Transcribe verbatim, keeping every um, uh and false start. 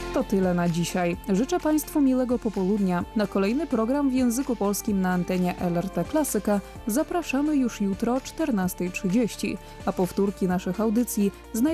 To tyle na dzisiaj. Życzę Państwu miłego popołudnia. Na kolejny program w języku polskim na antenie L R T Klasyka zapraszamy już jutro o czternasta trzydzieści, a powtórki naszych audycji znajdziecie